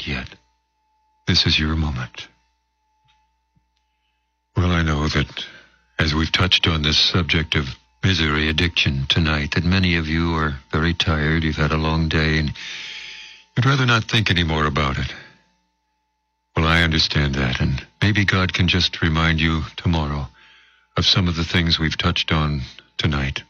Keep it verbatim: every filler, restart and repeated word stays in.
yet. This is your moment. Well, I know that as we've touched on this subject of misery addiction tonight, that many of you are very tired. You've had a long day and you'd rather not think any more about it. Well, I understand that, and maybe God can just remind you tomorrow of some of the things we've touched on tonight.